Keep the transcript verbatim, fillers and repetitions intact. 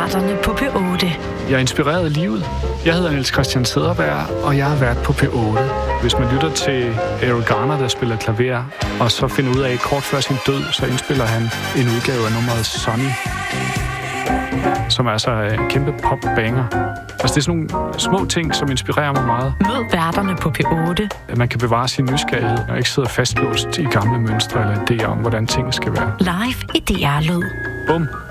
værterne på P otte. Jeg er inspireret af livet. Jeg hedder Niels Christian Cederberg, og jeg har været på P otte. Hvis man lytter til Errol Garner, der spiller klaver, og så finder ud af, at kort før sin død, så indspiller han en udgave af nummeret Sunny, som er altså en kæmpe pop-banger. Altså, det er sådan nogle små ting, som inspirerer mig meget. Mød værterne på P otte. At man kan bevare sin nysgerrighed, og ikke sidde fastlåst i gamle mønstre eller idéer om, hvordan tingene skal være. Live i D R Lyd. Bum.